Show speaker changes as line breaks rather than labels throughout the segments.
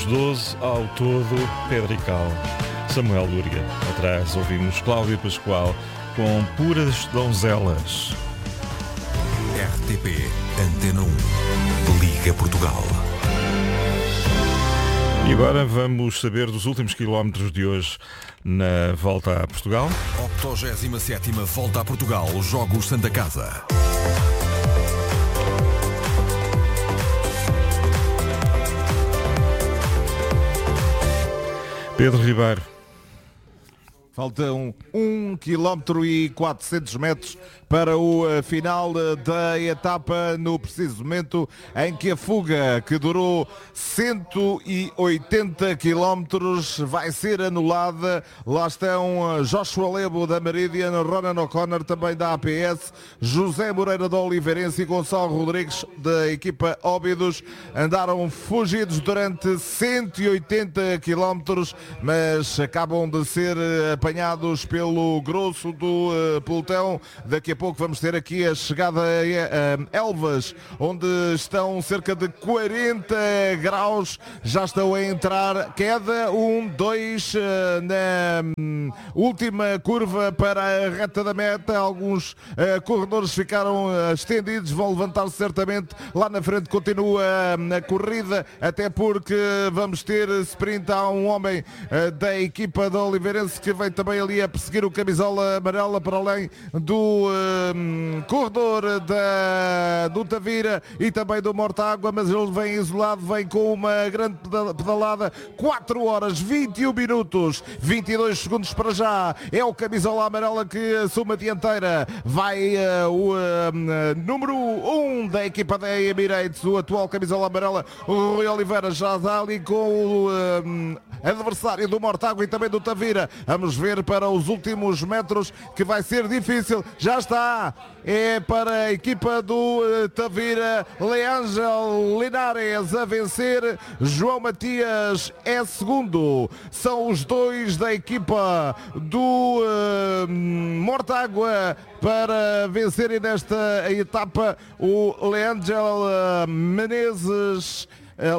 12 ao todo, Pedro e Cal, Samuel Lúria. Atrás ouvimos Cláudia Pascoal com Puras Donzelas.
RTP Antena 1, Liga Portugal.
E agora vamos saber dos últimos quilómetros de hoje na Volta a Portugal.
87ª Volta a Portugal, Jogos Santa Casa.
Pedro Ribeiro.
Faltam 1 km e 400 metros para o final da etapa, no preciso momento em que a fuga, que durou 180 km, vai ser anulada. Lá estão Joshua Lebo da Meridian, Ronan O'Connor também da APS, José Moreira da Oliveirense e Gonçalo Rodrigues da equipa Óbidos. Andaram fugidos durante 180 km, mas acabam de ser apanhados pelo grosso do pelotão. Daqui a pouco vamos ter aqui a chegada a Elvas, onde estão cerca de 40 graus, já estão a entrar, queda 1, 2 na última curva para a reta da meta. Alguns corredores ficaram estendidos, vão levantar-se certamente. Lá na frente continua a corrida, até porque vamos ter sprint. Há um homem da equipa da Oliveirense que vem também ali a perseguir o camisola amarela, para além do corredor do Tavira e também do Mortágua, mas ele vem isolado, vem com uma grande pedalada. 4 horas, 21 minutos, 22 segundos para já. É o camisola amarela que assume a dianteira. Vai o número 1 da equipa da Emirates, o atual camisola amarela, o Rui Oliveira, já está ali com o adversário do Mortágua e também do Tavira. Vamos ver para os últimos metros, que vai ser difícil. Já está, é para a equipa do Tavira, Leângel Linares a vencer, João Matias é segundo. São os dois da equipa do Mortágua para vencerem nesta etapa. O Leângel Menezes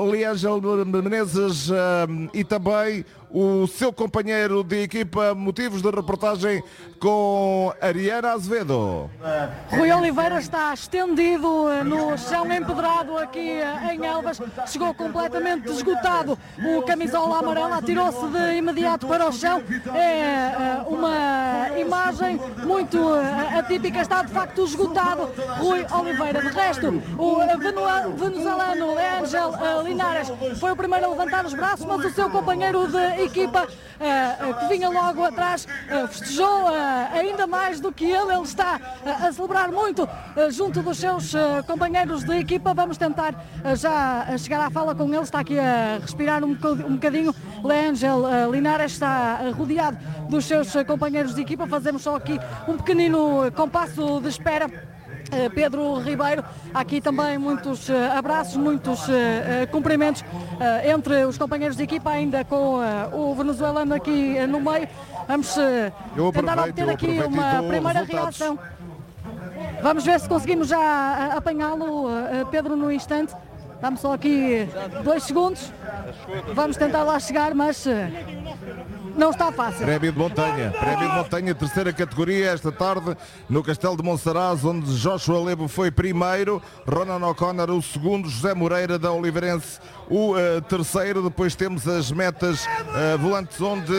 e também o seu companheiro de equipa. Motivos de reportagem com Ariana Azevedo.
Rui Oliveira está estendido no chão empedrado aqui em Elvas, chegou completamente esgotado. O camisola amarela atirou-se de imediato para o chão. É uma imagem muito atípica, está de facto esgotado Rui Oliveira. De resto, o venezuelano Leângel Linares foi o primeiro a levantar os braços, mas o seu companheiro de equipa, que vinha logo atrás, festejou ainda mais do que ele. Ele está a celebrar muito junto dos seus companheiros de equipa. Vamos tentar já chegar à fala com ele. Está aqui a respirar um bocadinho. Leângel Linares está rodeado dos seus companheiros de equipa. Fazemos só aqui um pequenino compasso de espera. Pedro Ribeiro, aqui também muitos abraços, muitos cumprimentos entre os companheiros de equipa, ainda com o venezuelano aqui no meio. Vamos tentar obter aqui uma primeira reação. Vamos ver se conseguimos já apanhá-lo, Pedro, no instante. Dá-me só aqui 2 segundos. Vamos tentar lá chegar, mas não está fácil.
Prémio de montanha, terceira categoria esta tarde no Castelo de Monsaraz, onde Joshua Lebo foi primeiro, Ronan O'Connor o segundo, José Moreira da Oliveirense o terceiro. Depois temos as metas volantes, onde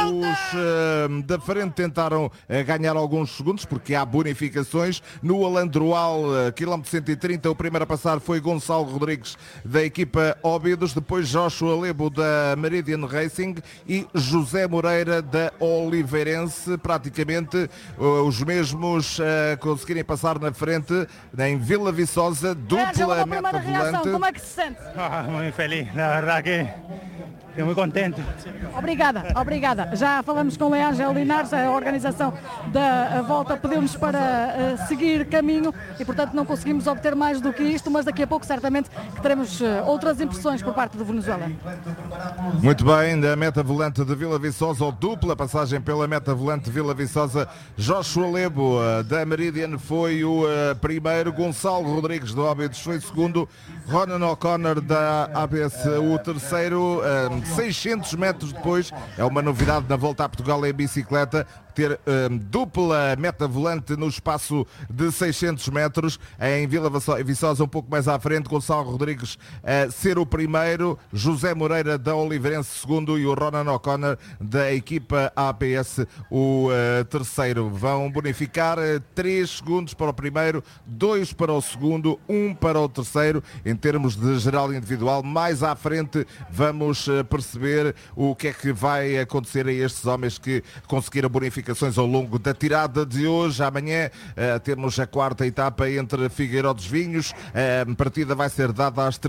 os da frente tentaram ganhar alguns segundos, porque há bonificações. No Alandroal, quilómetro 130, o primeiro a passar foi Gonçalo Rodrigues da equipa Óbidos, depois Joshua Lebo da Meridian Racing e José Moreira da Oliveirense, praticamente os mesmos a conseguirem passar na frente em Vila Viçosa, dupla meta volante.
Como é que se sente?
Muy feliz, la verdad que Fico muito contente.
Obrigada. Já falamos com Leângel Linares, a organização da volta pediu-nos para seguir caminho e, portanto, não conseguimos obter mais do que isto, mas daqui a pouco certamente que teremos outras impressões por parte do venezuelano.
Muito bem, da meta volante de Vila Viçosa, ou dupla passagem pela meta volante de Vila Viçosa, Joshua Lebo da Meridian foi o primeiro, Gonçalo Rodrigues do Óbidos foi segundo, Ronan O'Connor da ABS o terceiro. 600 metros depois, é uma novidade na volta a Portugal em bicicleta, ter dupla meta volante no espaço de 600 metros, em Vila Viçosa um pouco mais à frente, Gonçalo Rodrigues ser o primeiro, José Moreira da Oliveirense segundo e o Ronan O'Connor da equipa APS o terceiro. Vão bonificar 3 segundos para o primeiro, 2 para o segundo, 1 para o terceiro, em termos de geral individual. Mais à frente vamos perceber o que é que vai acontecer a estes homens que conseguiram bonificações ao longo da tirada de hoje. Amanhã temos a quarta etapa entre Figueiró dos Vinhos. A partida vai ser dada às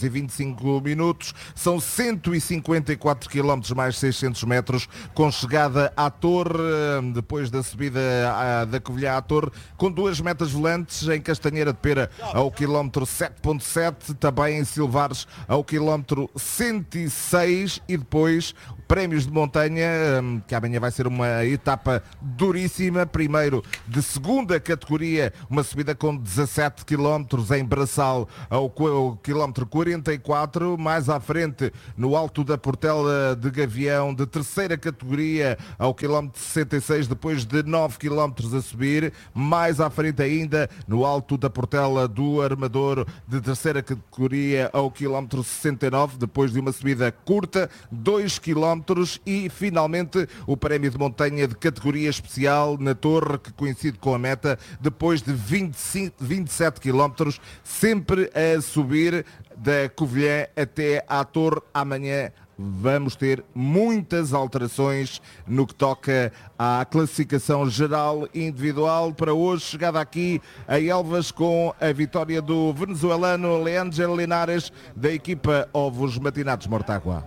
13h25. São 154 km mais 600 metros, com chegada à Torre, depois da subida da Covilhã à Torre, com 2 metas volantes em Castanheira de Pera ao quilómetro 7.7, também em Silvares ao quilómetro 106 e depois prémios de montanha, que amanhã vai ser uma etapa duríssima. Primeiro de segunda categoria, uma subida com 17 km em Braçal ao quilómetro 44. Mais à frente, no alto da Portela de Gavião, de terceira categoria ao quilómetro 66, depois de 9 km a subir. Mais à frente ainda, no alto da Portela do Armador, de terceira categoria ao quilómetro 69, depois de uma subida curta, 2 km. E finalmente o prémio de montanha de categoria especial na Torre, que coincide com a meta, depois de 27 km, sempre a subir da Covilhã até à Torre. Amanhã vamos ter muitas alterações no que toca à classificação geral e individual. Para hoje, chegada aqui a Elvas com a vitória do venezuelano Leângel Linares da equipa Ovos Matinados Mortágua.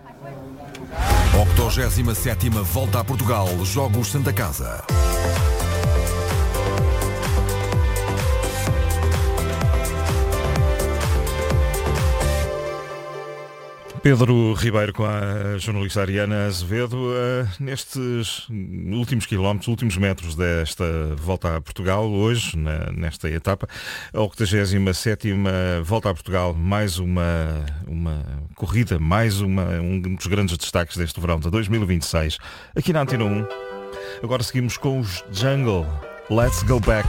87ª Volta a Portugal, Jogos Santa Casa.
Pedro Ribeiro com a jornalista Ariana Azevedo. Nestes últimos quilómetros, últimos metros desta Volta a Portugal, hoje, nesta etapa, a 87ª Volta a Portugal, mais uma corrida, mais um dos grandes destaques deste verão de 2026, aqui na Antena 1. Agora seguimos com os Jungle. Let's Go Back.